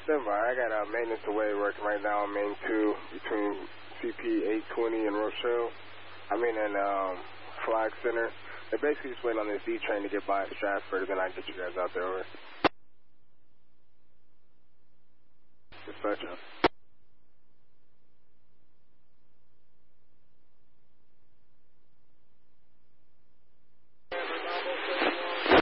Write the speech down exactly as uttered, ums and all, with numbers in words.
stand by. I got a uh, maintenance away working right now on main two between C P eight twenty and Rochelle. I mean, in um, Flag Center. They're basically just waiting on this D train to get by Stratford, and then I can get you guys out there. Over. Dispatcher.